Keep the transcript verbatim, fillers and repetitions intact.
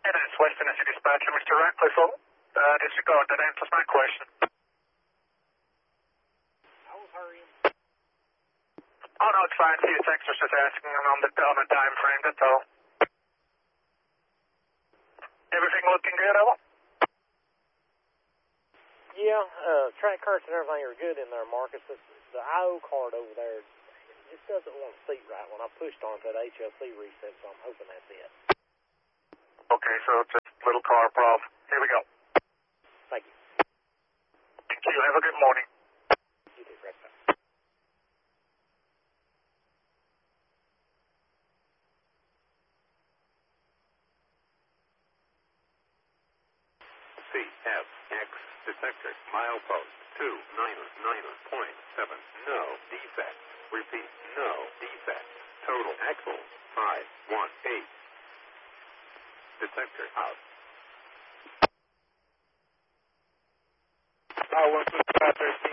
And it's West Tennessee Dispatcher, Mister Ratcliffe. Uh, disregard, that answers my question. I was hurrying. Oh, no, it's fine. See, the text was just asking on the, on the time frame, that's all. Everything looking good, Owl? Yeah, uh, track carts and everything are good in there, Marcus. The, the I O card over there just doesn't want to seat right when I pushed on it, that H L C reset, so I'm hoping that's it. Okay, so it's a little car problem. Here we go. Thank you. Thank you. Have a good morning. You too, Brett. C F X detector milepost two nine nine point seven. No defect. Repeat, no defect. Total axle five one eight. Detector out. I want to